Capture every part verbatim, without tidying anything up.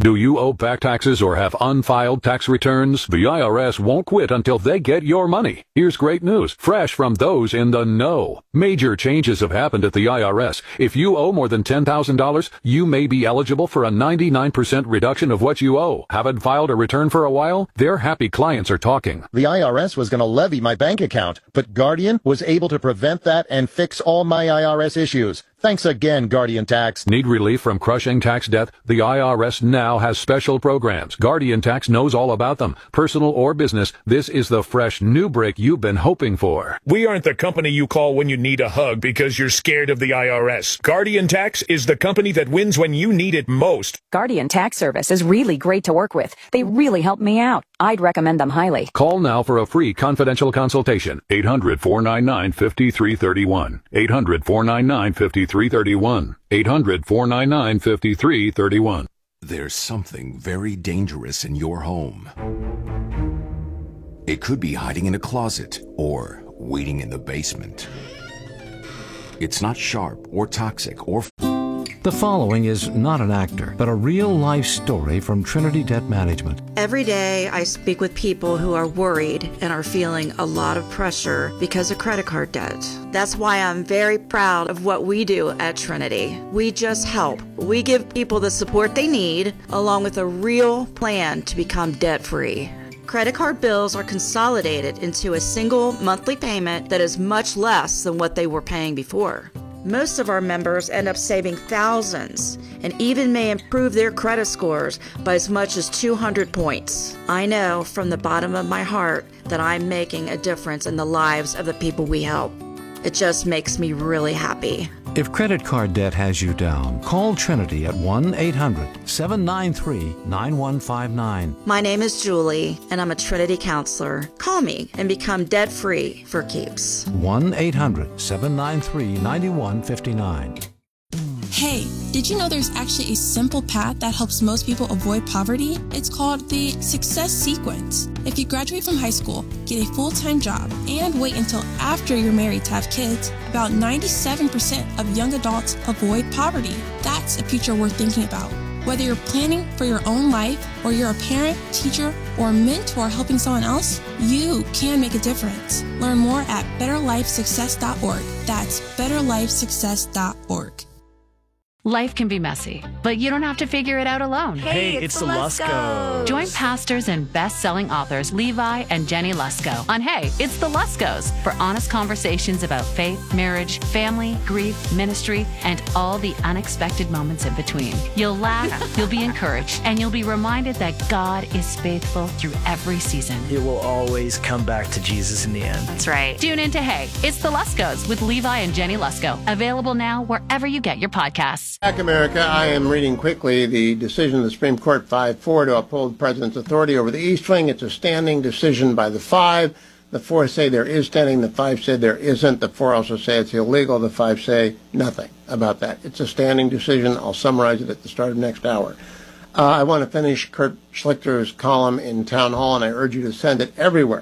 Do you owe back taxes or have unfiled tax returns? The I R S won't quit until they get your money. Here's great news, fresh from those in the know. Major changes have happened at the I R S. If you owe more than ten thousand dollars, you may be eligible for a ninety-nine percent reduction of what you owe. Haven't filed a return for a while? Their happy clients are talking. The I R S was going to levy my bank account, but Guardian was able to prevent that and fix all my I R S issues. Thanks again, Guardian Tax. Need relief from crushing tax debt? The I R S now has special programs. Guardian Tax knows all about them. Personal or business, this is the fresh new break you've been hoping for. We aren't the company you call when you need a hug because you're scared of the I R S. Guardian Tax is the company that wins when you need it most. Guardian Tax Service is really great to work with. They really help me out. I'd recommend them highly. Call now for a free confidential consultation. eight hundred, four nine nine, five three three one. eight hundred, four nine nine, five three three one. eight hundred, four nine nine, five three three one. There's something very dangerous in your home. It could be hiding in a closet or waiting in the basement. It's not sharp or toxic or... The following is not an actor, but a real-life story from Trinity Debt Management. Every day I speak with people who are worried and are feeling a lot of pressure because of credit card debt. That's why I'm very proud of what we do at Trinity. We just help. We give people the support they need, along with a real plan to become debt-free. Credit card bills are consolidated into a single monthly payment that is much less than what they were paying before. Most of our members end up saving thousands and even may improve their credit scores by as much as two hundred points. I know from the bottom of my heart that I'm making a difference in the lives of the people we help. It just makes me really happy. If credit card debt has you down, call Trinity at one eight hundred, seven nine three, nine one five nine. My name is Julie, and I'm a Trinity counselor. Call me and become debt-free for keeps. one eight hundred, seven nine three, nine one five nine. Hey, did you know there's actually a simple path that helps most people avoid poverty? It's called the Success Sequence. If you graduate from high school, get a full-time job, and wait until after you're married to have kids, about ninety-seven percent of young adults avoid poverty. That's a future worth thinking about. Whether you're planning for your own life, or you're a parent, teacher, or mentor helping someone else, you can make a difference. Learn more at better life success dot org. That's better life success dot org. Life can be messy, but you don't have to figure it out alone. Hey, hey it's, it's the Luskos. Join pastors and best-selling authors Levi and Jenny Lusko on Hey, It's the Luskos for honest conversations about faith, marriage, family, grief, ministry, and all the unexpected moments in between. You'll laugh, you'll be encouraged, and you'll be reminded that God is faithful through every season. It will always come back to Jesus in the end. That's right. Tune in to Hey, It's the Luskos with Levi and Jenny Lusko. Available now wherever you get your podcasts. Back America, I am reading quickly the decision of the Supreme Court five four to uphold the President's authority over the East Wing. It's a standing decision by the five. The four say there is standing. The five said there isn't. The four also say it's illegal. The five say nothing about that. It's a standing decision. I'll summarize it at the start of next hour. Uh, I want to finish Kurt Schlichter's column in Town Hall, and I urge you to send it everywhere.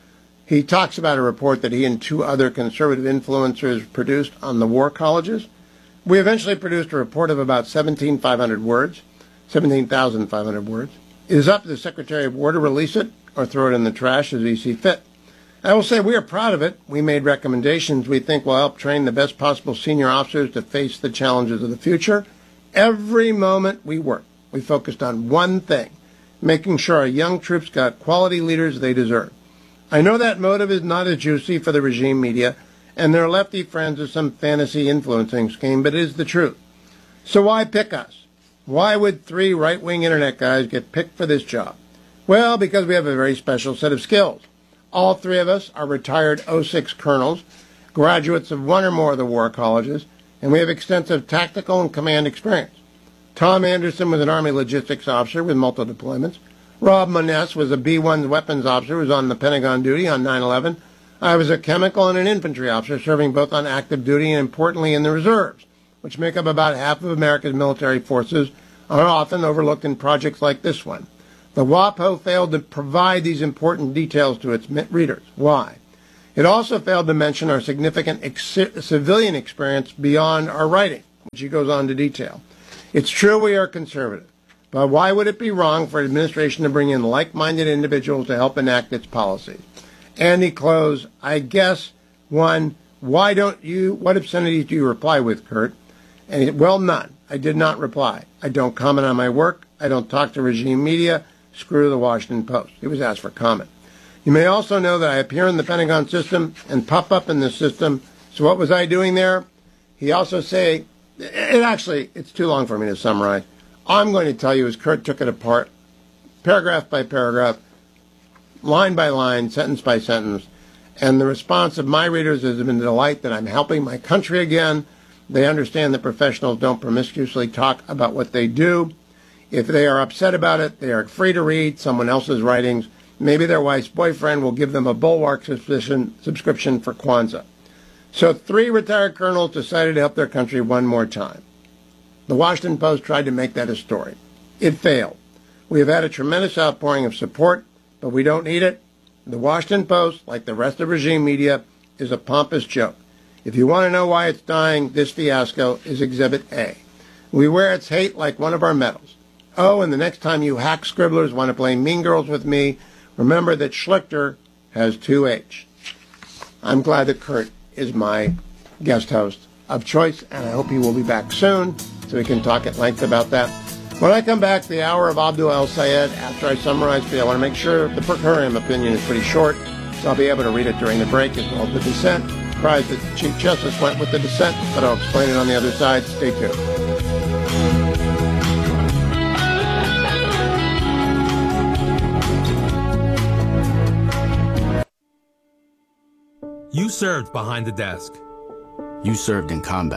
He talks about a report that he and two other conservative influencers produced on the war colleges. We eventually produced a report of about seventeen thousand five hundred words, seventeen thousand five hundred words. It is up to the Secretary of War to release it or throw it in the trash as he sees fit. I will say we are proud of it. We made recommendations we think will help train the best possible senior officers to face the challenges of the future. Every moment we worked, we focused on one thing, making sure our young troops got quality leaders they deserve. I know that motive is not as juicy for the regime media and their lefty friends are some fantasy influencing scheme, but it is the truth. So why pick us? Why would three right-wing internet guys get picked for this job? Well, because we have a very special set of skills. All three of us are retired oh six colonels, graduates of one or more of the war colleges, and we have extensive tactical and command experience. Tom Anderson was an Army logistics officer with multiple deployments. Rob Moness was a B one weapons officer who was on the Pentagon duty on nine eleven. I was a chemical and an infantry officer serving both on active duty and, importantly, in the reserves, which make up about half of America's military forces, are often overlooked in projects like this one. The WAPO failed to provide these important details to its readers. Why? It also failed to mention our significant ex- civilian experience beyond our writing, which he goes on to detail. It's true we are conservative, But why would it be wrong for an administration to bring in like-minded individuals to help enact its policies? And he closed, I guess, one, why don't you, what obscenities do you reply with, Kurt? And he said, well, none. I did not reply. I don't comment on my work. I don't talk to regime media. Screw the Washington Post. He was asked for comment. You may also know that I appear in the Pentagon system and pop up in this system. So what was I doing there? He also say, it actually, it's too long for me to summarize. All I'm going to tell you is Kurt took it apart, paragraph by paragraph, line by line, sentence by sentence, and the response of my readers has been the delight that I'm helping my country again. They understand that professionals don't promiscuously talk about what they do. If they are upset about it, they are free to read someone else's writings. Maybe their wife's boyfriend will give them a Bulwark subscription, subscription for Kwanzaa. So three retired colonels decided to help their country one more time. The Washington Post tried to make that a story. It failed. We have had a tremendous outpouring of support, but we don't need it. The Washington Post, like the rest of regime media, is a pompous joke. If you want to know why it's dying, this fiasco is Exhibit A. We wear its hate like one of our medals. Oh, and the next time you hack scribblers want to play Mean Girls with me, remember that Schlichter has two H. I'm glad that Kurt is my guest host of choice, and I hope he will be back soon so we can talk at length about that. When I come back, the hour of Abdul El-Sayed, after I summarize for you, I want to make sure the per curiam opinion is pretty short, so I'll be able to read it during the break as well as the dissent. Surprised that the Chief Justice went with the dissent, but I'll explain it on the other side. Stay tuned. You served behind the desk. You served in combat.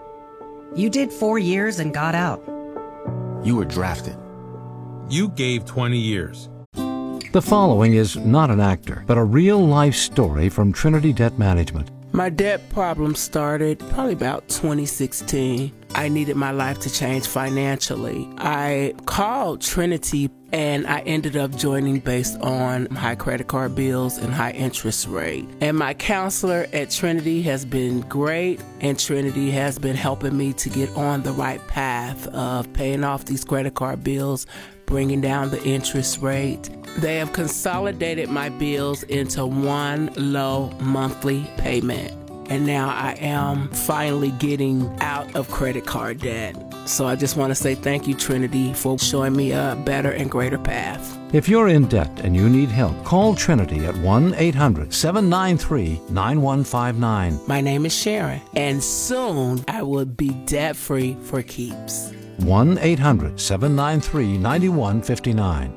You did four years and got out. You were drafted. You gave twenty years. The following is not an actor, but a real-life story from Trinity Debt Management. My debt problem started probably about twenty sixteen. I needed my life to change financially. I called Trinity and I ended up joining based on high credit card bills and high interest rate. And my counselor at Trinity has been great, and Trinity has been helping me to get on the right path of paying off these credit card bills, bringing down the interest rate. They have consolidated my bills into one low monthly payment. And now I am finally getting out of credit card debt. So I just want to say thank you, Trinity, for showing me a better and greater path. If you're in debt and you need help, call Trinity at one eight hundred seven nine three nine one five nine. My name is Sharon, and soon I will be debt-free for keeps. one eight hundred seven nine three nine one five nine.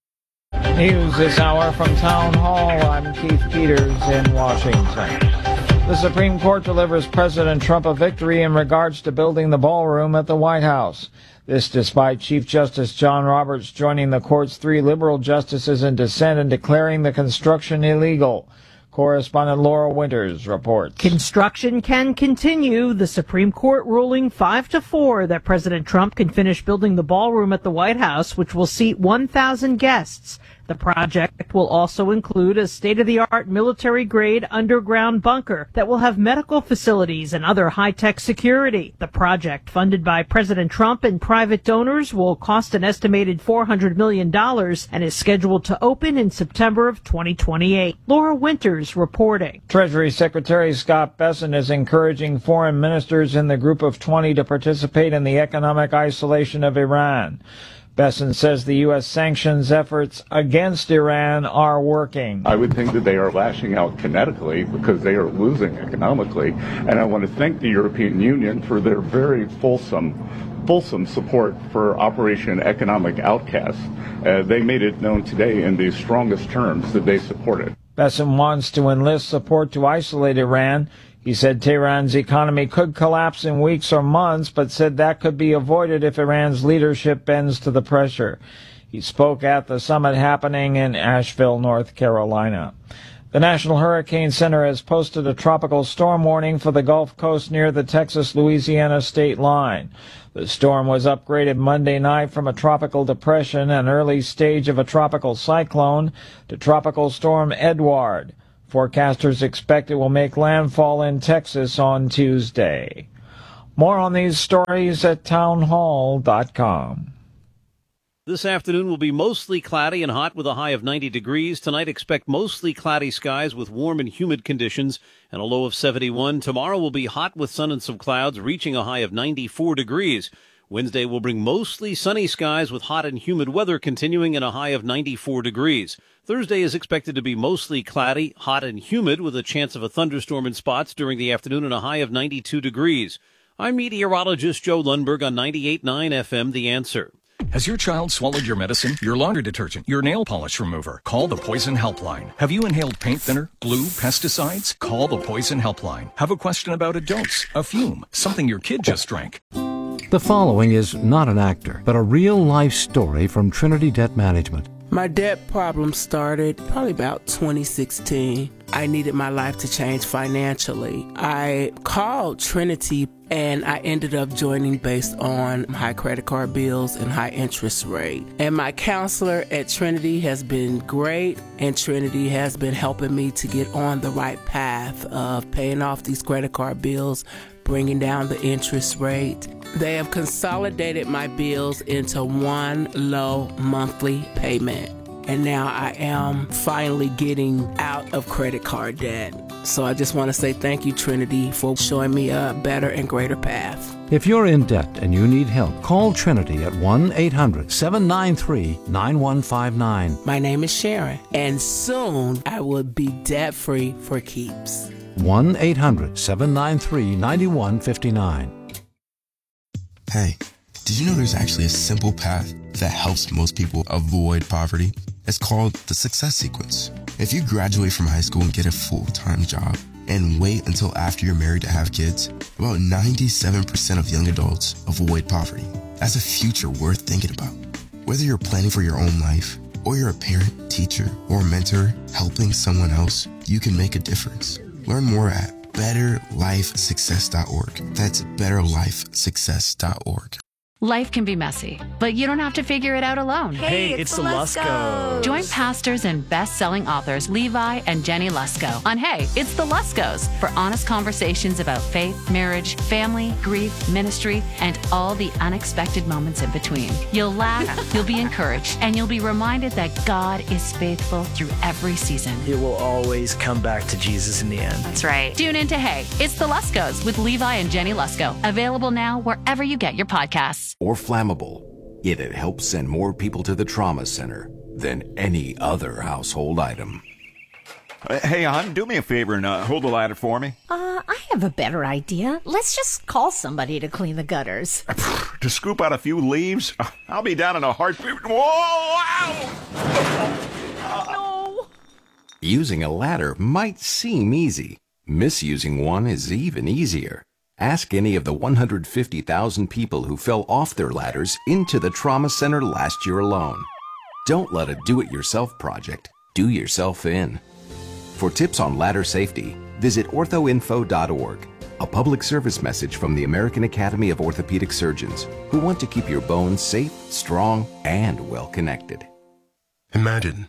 News this hour from Town Hall. I'm Keith Peters in Washington. The Supreme Court delivers President Trump a victory in regards to building the ballroom at the White House. This despite Chief Justice John Roberts joining the court's three liberal justices in dissent and declaring the construction illegal. Correspondent Laura Winters reports. Construction can continue. The Supreme Court ruling five to four that President Trump can finish building the ballroom at the White House, which will seat one thousand guests. The project will also include a state-of-the-art military-grade underground bunker that will have medical facilities and other high-tech security. The project, funded by President Trump and private donors, will cost an estimated four hundred million dollars and is scheduled to open in September of twenty twenty-eight. Laura Winters reporting. Treasury Secretary Scott Bessent is encouraging foreign ministers in the Group of twenty to participate in the economic isolation of Iran. Bessent says the U S sanctions efforts against Iran are working. I would think that they are lashing out kinetically because they are losing economically. And I want to thank the European Union for their very fulsome, fulsome support for Operation Economic Outcast. Uh, they made it known today in the strongest terms that they support it. Bessent wants to enlist support to isolate Iran. He said Tehran's economy could collapse in weeks or months, but said that could be avoided if Iran's leadership bends to the pressure. He spoke at the summit happening in Asheville, North Carolina. The National Hurricane Center has posted a tropical storm warning for the Gulf Coast near the Texas-Louisiana state line. The storm was upgraded Monday night from a tropical depression, an early stage of a tropical cyclone, to Tropical Storm Edward. Forecasters expect it will make landfall in Texas on Tuesday. More on these stories at townhall dot com. This afternoon will be mostly cloudy and hot with a high of ninety degrees. Tonight, expect mostly cloudy skies with warm and humid conditions and a low of seventy-one. Tomorrow will be hot with sun and some clouds, reaching a high of ninety-four degrees. Wednesday will bring mostly sunny skies with hot and humid weather continuing and a high of ninety-four degrees. Thursday is expected to be mostly cloudy, hot and humid with a chance of a thunderstorm in spots during the afternoon and a high of ninety-two degrees. I'm meteorologist Joe Lundberg on ninety-eight point nine F M, The Answer. Has your child swallowed your medicine, your laundry detergent, your nail polish remover? Call the Poison Helpline. Have you inhaled paint thinner, glue, pesticides? Call the Poison Helpline. Have a question about a dose, a fume, something your kid just drank? The following is not an actor, but a real-life story from Trinity Debt Management. My debt problem started probably about twenty sixteen. I needed my life to change financially. I called Trinity and I ended up joining based on high credit card bills and high interest rate. And my counselor at Trinity has been great, and Trinity has been helping me to get on the right path of paying off these credit card bills, bringing down the interest rate. They have consolidated my bills into one low monthly payment. And now I am finally getting out of credit card debt. So I just want to say thank you, Trinity, for showing me a better and greater path. If you're in debt and you need help, call Trinity at one eight hundred seven nine three nine one five nine. My name is Sharon, and soon I will be debt-free for keeps. one eight hundred seven nine three nine one five nine. Hey, did you know there's actually a simple path that helps most people avoid poverty? It's called the Success Sequence. If you graduate from high school and get a full-time job and wait until after you're married to have kids, about ninety-seven percent of young adults avoid poverty. That's a future worth thinking about. Whether you're planning for your own life, or you're a parent, teacher, or mentor helping someone else, you can make a difference. Learn more at better life success dot org. That's better life success dot org. Life can be messy, but you don't have to figure it out alone. Hey, hey it's, it's the Luskos. Join pastors and best-selling authors Levi and Jenny Lusko on Hey, It's the Luskos for honest conversations about faith, marriage, family, grief, ministry, and all the unexpected moments in between. You'll laugh, you'll be encouraged, and you'll be reminded that God is faithful through every season. It will always come back to Jesus in the end. That's right. Tune in to Hey, It's the Luskos with Levi and Jenny Lusko. Available now wherever you get your podcasts. Or flammable, yet it helps send more people to the trauma center than any other household item. Uh, hey, hon, do me a favor and uh, hold the ladder for me. Uh, I have a better idea. Let's just call somebody to clean the gutters. To scoop out a few leaves? I'll be down in a heartbeat. Whoa! Ow! No! Using a ladder might seem easy. Misusing one is even easier. Ask any of the one hundred fifty thousand people who fell off their ladders into the trauma center last year alone. Don't let a do-it-yourself project do yourself in. For tips on ladder safety, visit ortho info dot org, a public service message from the American Academy of Orthopedic Surgeons, who want to keep your bones safe, strong, and well-connected. Imagine.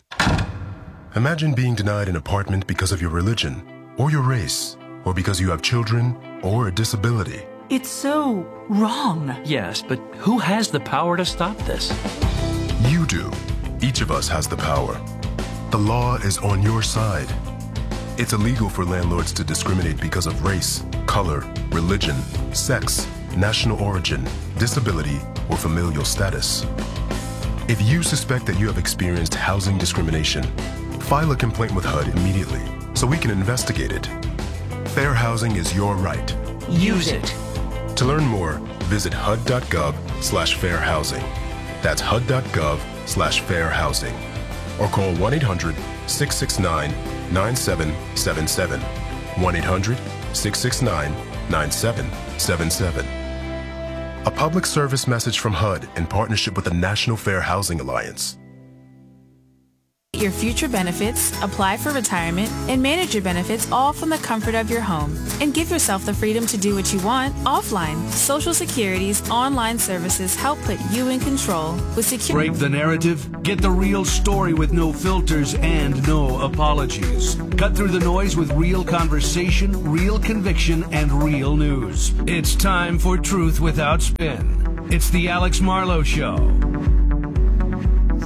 Imagine being denied an apartment because of your religion, or your race, or because you have children, or a disability. It's so wrong. Yes, but who has the power to stop this? You do. Each of us has the power. The law is on your side. It's illegal for landlords to discriminate because of race, color, religion, sex, national origin, disability, or familial status. If you suspect that you have experienced housing discrimination, file a complaint with H U D immediately so we can investigate it. Fair housing is your right. Use it. To learn more, visit H U D dot gov slash fair housing. That's H U D dot gov slash fair housing. Or call one eight hundred six six nine nine seven seven seven. one eight hundred six six nine nine seven seven seven. A public service message from H U D in partnership with the National Fair Housing Alliance. Your future benefits, apply for retirement, and manage your benefits all from the comfort of your home. And give yourself the freedom to do what you want offline. Social Security's online services help put you in control with secure. Break the narrative, get the real story with no filters and no apologies. Cut through the noise with real conversation, real conviction, and real news. It's time for Truth Without Spin. It's the Alex Marlowe Show.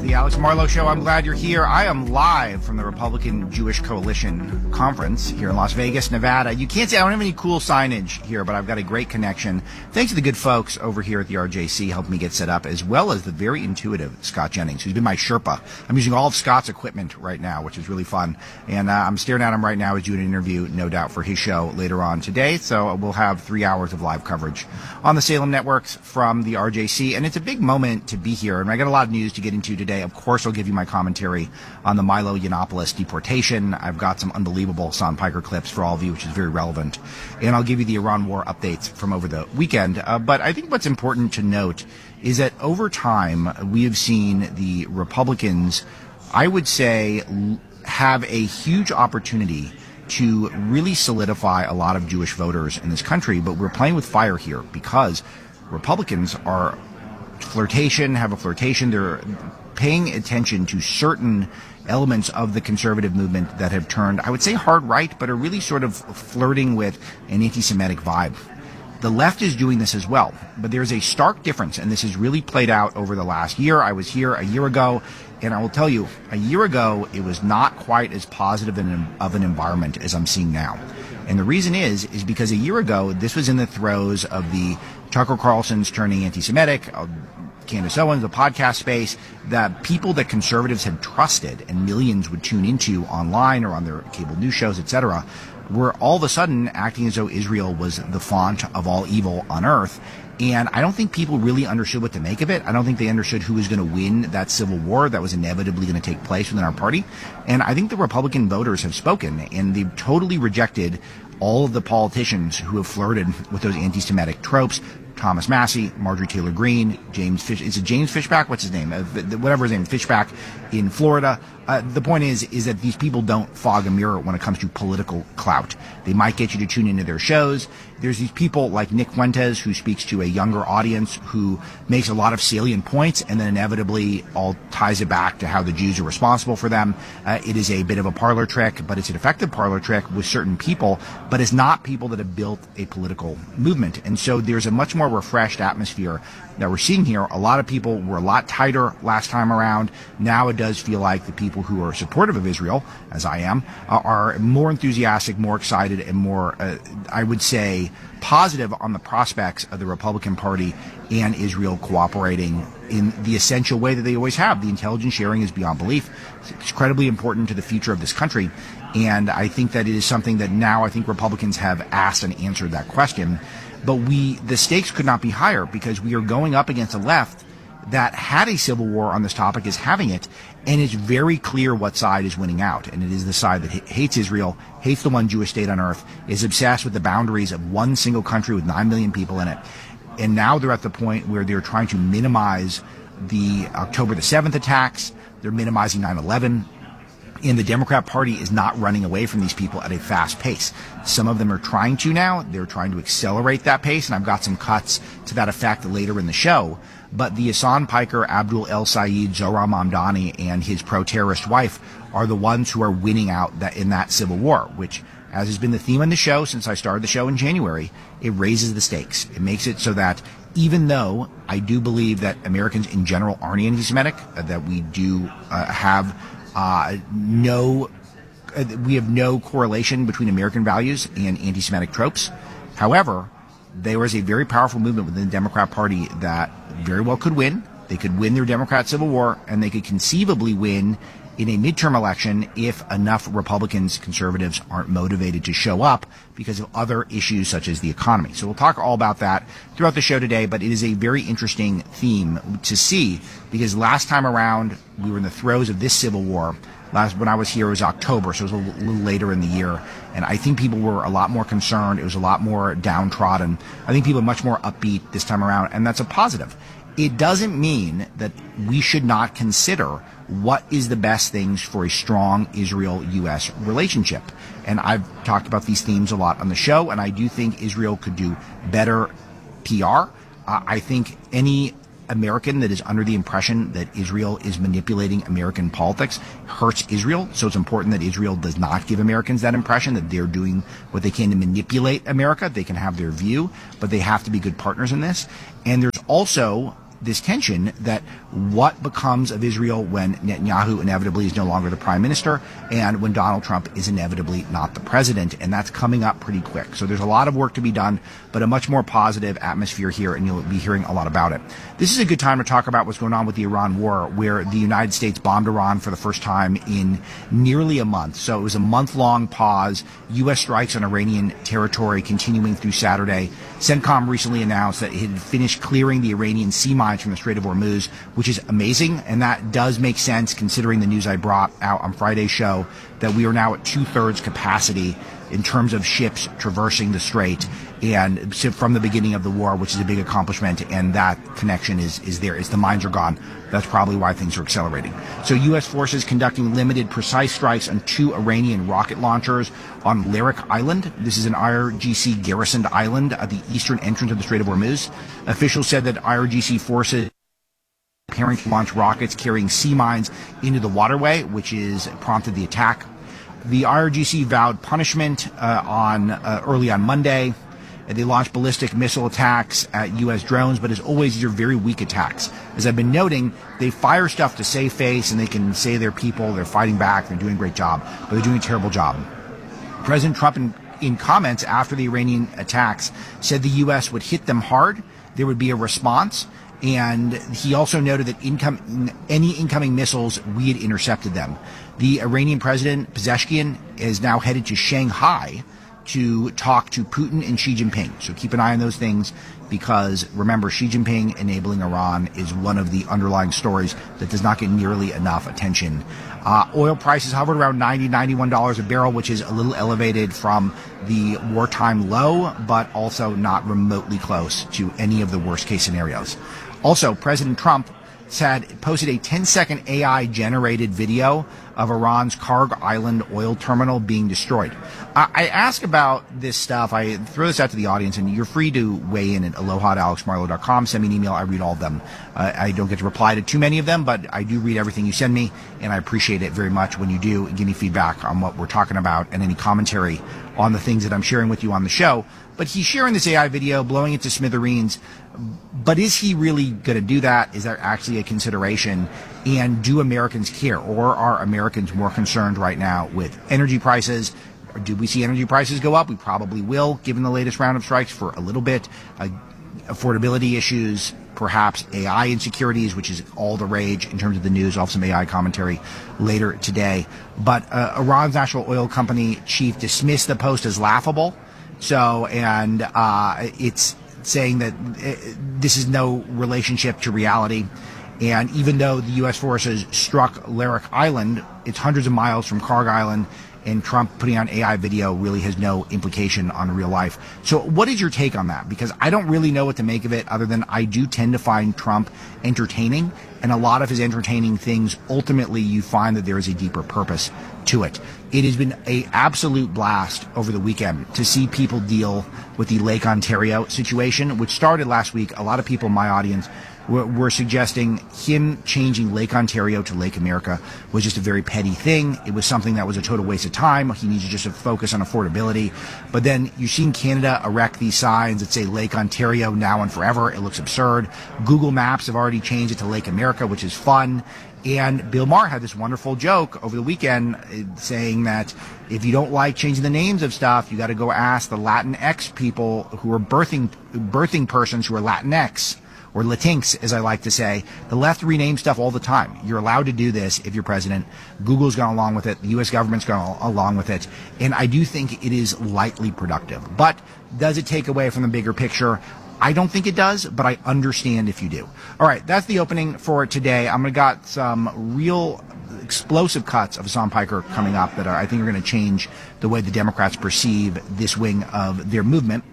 The Alex Marlowe Show. I'm glad you're here. I am live from the Republican Jewish Coalition Conference here in Las Vegas, Nevada. You can't see, I don't have any cool signage here, but I've got a great connection. Thanks to the good folks over here at the R J C helping me get set up, as well as the very intuitive Scott Jennings, who's been my Sherpa. I'm using all of Scott's equipment right now, which is really fun. And uh, I'm staring at him right now. He's doing an interview, no doubt, for his show later on today. So we'll have three hours of live coverage on the Salem networks from the R J C. And it's a big moment to be here. And I got a lot of news to get into today. Of course, I'll give you my commentary on the Milo Yiannopoulos deportation. I've got some unbelievable Son Piker clips for all of you, which is very relevant. And I'll give you the Iran war updates from over the weekend. Uh, but I think what's important to note is that over time, we have seen the Republicans, I would say, have a huge opportunity to really solidify a lot of Jewish voters in this country. But we're playing with fire here because Republicans are flirtation, have a flirtation. They're paying attention to certain elements of the conservative movement that have turned, I would say, hard right, but are really sort of flirting with an anti-Semitic vibe. The left is doing this as well, but there's a stark difference, and this has really played out over the last year. I was here a year ago, and I will tell you, a year ago, it was not quite as positive an, of an environment as I'm seeing now. And the reason is, is because a year ago, this was in the throes of the Tucker Carlson's turning anti-Semitic, uh, Candace Owens, the podcast space, that people that conservatives had trusted and millions would tune into online or on their cable news shows, et cetera, were all of a sudden acting as though Israel was the font of all evil on earth. And I don't think people really understood what to make of it. I don't think they understood who was going to win that civil war that was inevitably going to take place within our party. And I think the Republican voters have spoken, and they've totally rejected all of the politicians who have flirted with those anti-Semitic tropes. Thomas Massey, Marjorie Taylor Greene, James Fish, is it James Fishback? What's his name? Uh, whatever his name, Fishback in Florida. Uh, the point is, is that these people don't fog a mirror when it comes to political clout. They might get you to tune into their shows. There's these people like Nick Fuentes, who speaks to a younger audience, who makes a lot of salient points and then inevitably all ties it back to how the Jews are responsible for them. Uh, it is a bit of a parlor trick, but it's an effective parlor trick with certain people, but it's not people that have built a political movement. And so there's a much more refreshed atmosphere that we're seeing here. A lot of people were a lot tighter last time around. Now it does feel like the people who are supportive of Israel, as I am, uh, are more enthusiastic, more excited, and more, uh, I would say, positive on the prospects of the Republican Party and Israel cooperating in the essential way that they always have. The intelligence sharing is beyond belief. It's incredibly important to the future of this country. And I think that it is something that now I think Republicans have asked and answered that question. But we, the stakes could not be higher because we are going up against a left that had a civil war on this topic, is having it, and it's very clear what side is winning out. And it is the side that hates Israel, hates the one Jewish state on earth, is obsessed with the boundaries of one single country with nine million people in it. And now they're at the point where they're trying to minimize the October the seventh attacks. They're minimizing nine eleven. And the Democrat Party is not running away from these people at a fast pace. Some of them are trying to now. They're trying to accelerate that pace, and I've got some cuts to that effect later in the show. But the Hassan Piker, Abdul El Sayed, Zohran Mamdani, and his pro-terrorist wife are the ones who are winning out that in that civil war, which, as has been the theme on the show since I started the show in January, it raises the stakes. It makes it so that even though I do believe that Americans in general aren't anti-Semitic, uh, that we do uh, have uh, no, uh, we have no correlation between American values and anti-Semitic tropes. However, there is a very powerful movement within the Democrat Party that very well could win. They could win their Democrat civil war, and they could conceivably win in a midterm election if enough Republicans, conservatives aren't motivated to show up because of other issues such as the economy. So we'll talk all about that throughout the show today, but it is a very interesting theme to see because last time around we were in the throes of this civil war. Last, when I was here, it was October, so it was a little, little later in the year. And I think people were a lot more concerned. It was a lot more downtrodden. I think people are much more upbeat this time around, and that's a positive. It doesn't mean that we should not consider what is the best things for a strong Israel-U S relationship. And I've talked about these themes a lot on the show, and I do think Israel could do better P R. Uh, I think any American that is under the impression that Israel is manipulating American politics hurts Israel. So it's important that Israel does not give Americans that impression that they're doing what they can to manipulate America. They can have their view, but they have to be good partners in this. And there's also this tension that what becomes of Israel when Netanyahu inevitably is no longer the prime minister and when Donald Trump is inevitably not the president. And that's coming up pretty quick. So there's a lot of work to be done, but a much more positive atmosphere here, and you'll be hearing a lot about it. This is a good time to talk about what's going on with the Iran war, where the United States bombed Iran for the first time in nearly a month. So it was a month-long pause. U S strikes on Iranian territory continuing through Saturday. CENTCOM recently announced that it had finished clearing the Iranian sea mines from the Strait of Hormuz, which is amazing, and that does make sense considering the news I brought out on Friday's show that we are now at two-thirds capacity in terms of ships traversing the strait, and from the beginning of the war, which is a big accomplishment, and that connection is, is there. As the mines are gone, that's probably why things are accelerating. So U S forces conducting limited precise strikes on two Iranian rocket launchers on Larak Island. This is an I R G C garrisoned island at the eastern entrance of the Strait of Hormuz. Officials said that I R G C forces preparing to launch rockets carrying sea mines into the waterway, which is prompted the attack. The I R G C vowed punishment uh, on uh, early on Monday. They launched ballistic missile attacks at U S drones, but as always, these are very weak attacks. As I've been noting, they fire stuff to save face, and they can say they're people, they're fighting back, they're doing a great job, but they're doing a terrible job. President Trump, in, in comments after the Iranian attacks, said the U S would hit them hard, there would be a response, and he also noted that income, any incoming missiles, we had intercepted them. The Iranian president, Pezeshkian, is now headed to Shanghai to talk to Putin and Xi Jinping. So keep an eye on those things, because remember, Xi Jinping enabling Iran is one of the underlying stories that does not get nearly enough attention. Uh, oil prices hovered around ninety dollars, ninety-one dollars a barrel, which is a little elevated from the wartime low, but also not remotely close to any of the worst case scenarios. Also, President Trump had posted a ten second A I generated video of Iran's Karg Island oil terminal being destroyed. I, I ask about this stuff. I throw this out to the audience, and you're free to weigh in at aloha at alex marlow dot com. Send me an email. I read all of them. Uh, I don't get to reply to too many of them, but I do read everything you send me, and I appreciate it very much when you do give me feedback on what we're talking about and any commentary on the things that I'm sharing with you on the show. But he's sharing this A I video, blowing it to smithereens. But is he really going to do that? Is that actually a consideration? And do Americans care? Or are Americans more concerned right now with energy prices? Or do we see energy prices go up? We probably will, given the latest round of strikes, for a little bit. Uh, affordability issues, perhaps A I insecurities, which is all the rage in terms of the news. I'll have some A I commentary later today. But uh, Iran's national oil company chief dismissed the post as laughable. So, and uh, it's saying that uh, this is no relationship to reality. And even though the U S forces struck Larak Island, it's hundreds of miles from Karg Island, and Trump putting on A I video really has no implication on real life. So what is your take on that? Because I don't really know what to make of it, other than I do tend to find Trump entertaining, and a lot of his entertaining things, ultimately you find that there is a deeper purpose to it. It has been a absolute blast over the weekend to see people deal with the Lake Ontario situation, which started last week. A lot of people in my audience were, were suggesting him changing Lake Ontario to Lake America was just a very petty thing. It was something that was a total waste of time. He needs to just focus on affordability. But then you've seen Canada erect these signs that say Lake Ontario now and forever. It looks absurd. Google Maps have already changed it to Lake America, which is fun. And Bill Maher had this wonderful joke over the weekend saying that if you don't like changing the names of stuff, you got to go ask the Latinx people who are birthing birthing persons who are Latinx, or Latinx, as I like to say. The left rename stuff all the time. You're allowed to do this if you're president. Google's gone along with it. The U S government's gone along with it. And I do think it is lightly productive. But does it take away from the bigger picture? I don't think it does, but I understand if you do. All right, that's the opening for today. I'm going to got some real explosive cuts of Hassan Piker coming up that are, I think are going to change the way the Democrats perceive this wing of their movement.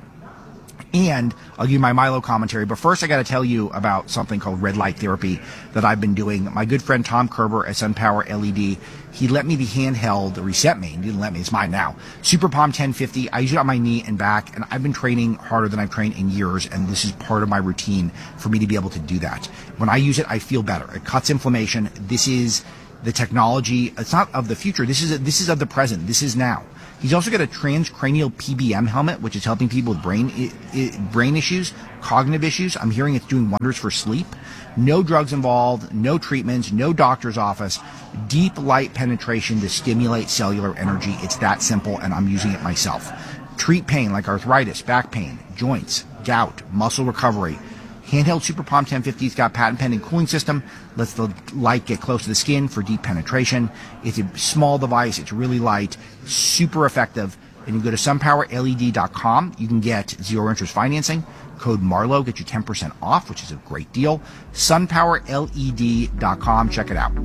And I'll give you my Milo commentary. But first, I got to tell you about something called red light therapy that I've been doing. My good friend Tom Kerber at SunPower L E D, he let me the handheld, or he sent me, he didn't let me, it's mine now, Super Palm ten fifty. I use it on my knee and back, and I've been training harder than I've trained in years, and this is part of my routine for me to be able to do that. When I use it, I feel better. It cuts inflammation. This is the technology. It's not of the future. This is a, this is of the present. This is now. He's also got a transcranial P B M helmet, which is helping people with brain I- I- brain issues, cognitive issues. I'm hearing it's doing wonders for sleep. No drugs involved, no treatments, no doctor's office. Deep light penetration to stimulate cellular energy. It's that simple, and I'm using it myself. Treat pain like arthritis, back pain, joints, gout, muscle recovery. Handheld Super Palm ten fifty's got patent pending cooling system. Lets the light get close to the skin for deep penetration. It's a small device. It's really light, super effective. And you go to sun power L E D dot com. You can get zero interest financing. Code Marlowe gets you ten percent off, which is a great deal. sun power L E D dot com. Check it out.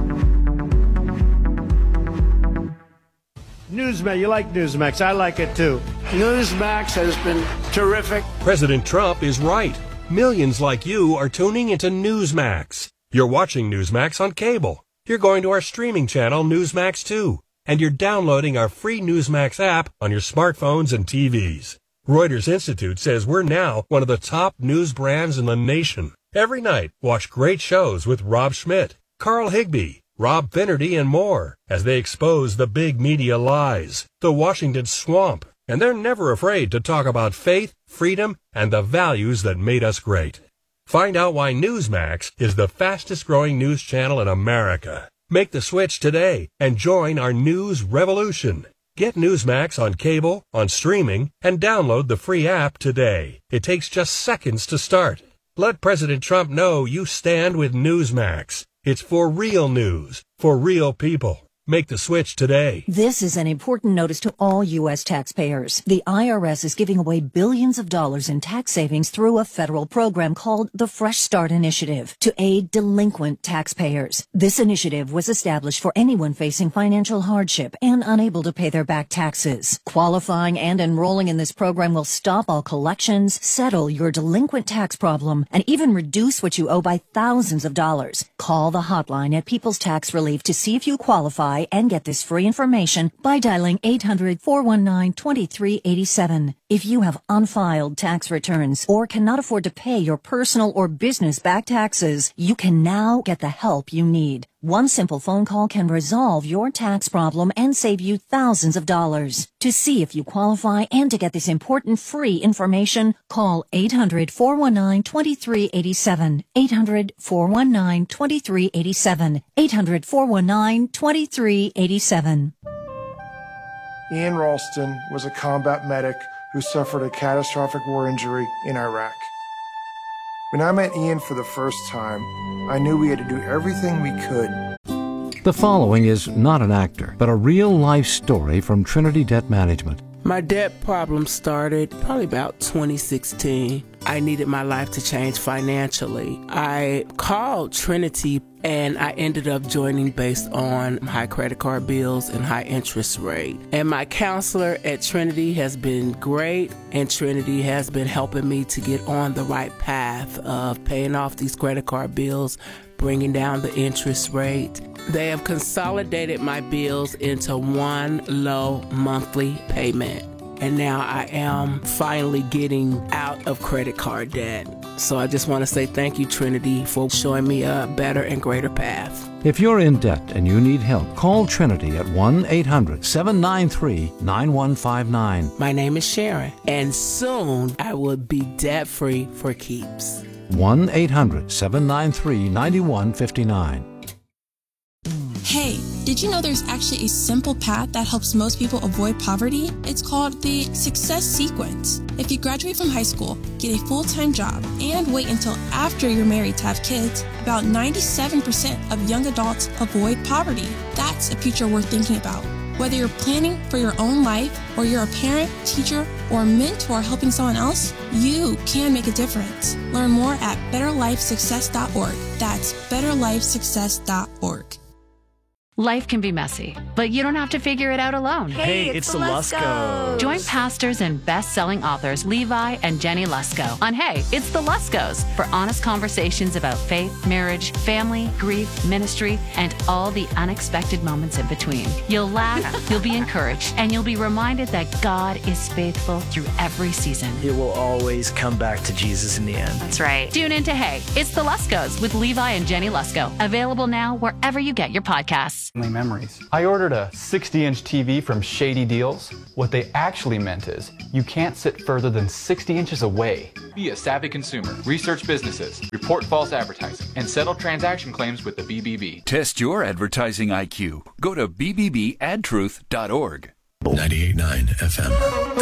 Newsmax, you like Newsmax. I like it too. Newsmax has been terrific. President Trump is right. Millions like you are tuning into Newsmax. You're watching Newsmax on cable. You're going to our streaming channel, Newsmax two. And you're downloading our free Newsmax app on your smartphones and T Vs. Reuters Institute says we're now one of the top news brands in the nation. Every night, watch great shows with Rob Schmidt, Carl Higbie, Rob Finnerty, and more as they expose the big media lies, the Washington swamp. And they're never afraid to talk about faith, freedom, and the values that made us great. Find out why Newsmax is the fastest growing news channel in America. Make the switch today and join our news revolution. Get Newsmax on cable, on streaming, and download the free app today. It takes just seconds to start. Let President Trump know you stand with Newsmax. It's for real news, for real people. Make the switch today. This is an important notice to all U S taxpayers. The I R S is giving away billions of dollars in tax savings through a federal program called the Fresh Start Initiative to aid delinquent taxpayers. This initiative was established for anyone facing financial hardship and unable to pay their back taxes. Qualifying and enrolling in this program will stop all collections, settle your delinquent tax problem, and even reduce what you owe by thousands of dollars. Call the hotline at People's Tax Relief to see if you qualify and get this free information by dialing eight hundred, four one nine, two three eight seven. If you have unfiled tax returns or cannot afford to pay your personal or business back taxes, you can now get the help you need. One simple phone call can resolve your tax problem and save you thousands of dollars. To see if you qualify and to get this important free information, call eight hundred, four one nine, two three eight seven, eight hundred, four one nine, two three eight seven, eight hundred, four one nine, two three eight seven. Ian Ralston was a combat medic who suffered a catastrophic war injury in Iraq. When I met Ian for the first time, I knew we had to do everything we could. The following is not an actor, but a real-life story from Trinity Debt Management. My debt problem started probably about twenty sixteen. I needed my life to change financially. I called Trinity and I ended up joining based on high credit card bills and high interest rate. And my counselor at Trinity has been great, and Trinity has been helping me to get on the right path of paying off these credit card bills, bringing down the interest rate. They have consolidated my bills into one low monthly payment. And now I am finally getting out of credit card debt. So I just want to say thank you, Trinity, for showing me a better and greater path. If you're in debt and you need help, call Trinity at one eight hundred, seven nine three, nine one five nine. My name is Sharon, and soon I will be debt-free for keeps. one eight hundred, seven nine three, nine one five nine. Hey, did you know there's actually a simple path that helps most people avoid poverty? It's called the Success Sequence. If you graduate from high school, get a full-time job, and wait until after you're married to have kids, about ninety-seven percent of young adults avoid poverty. That's a future worth thinking about. Whether you're planning for your own life, or you're a parent, teacher, or a mentor helping someone else, you can make a difference. Learn more at better life success dot org. That's better life success dot org. Life can be messy, but you don't have to figure it out alone. Hey, it's, it's the Luskos. Join pastors and best-selling authors Levi and Jenny Lusko on Hey, It's the Luskos for honest conversations about faith, marriage, family, grief, ministry, and all the unexpected moments in between. You'll laugh, you'll be encouraged, and you'll be reminded that God is faithful through every season. It will always come back to Jesus in the end. That's right. Tune in to Hey, It's the Luskos with Levi and Jenny Lusko. Available now wherever you get your podcasts. Deals. Memories. I ordered a sixty inch T V from Shady Deals. What they actually meant is you can't sit further than sixty inches away. Be a savvy consumer. Research businesses. Report false advertising. And settle transaction claims with the B B B. Test your advertising I Q. Go to b b b ad truth dot org. ninety-eight point nine F M.